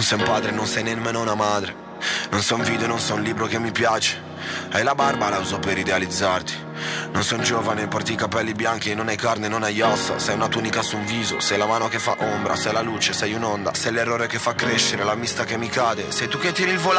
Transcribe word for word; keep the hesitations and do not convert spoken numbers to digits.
Non sei un padre, non sei nemmeno una madre. Non sei un video, non sei un libro che mi piace. Hai la barba, la uso per idealizzarti. Non sei un giovane, porti i capelli bianchi e non hai carne, non hai ossa. Sei una tunica su un viso, sei la mano che fa ombra. Sei la luce, sei un'onda, sei l'errore che fa crescere, la mista che mi cade. Sei tu che tiri il volante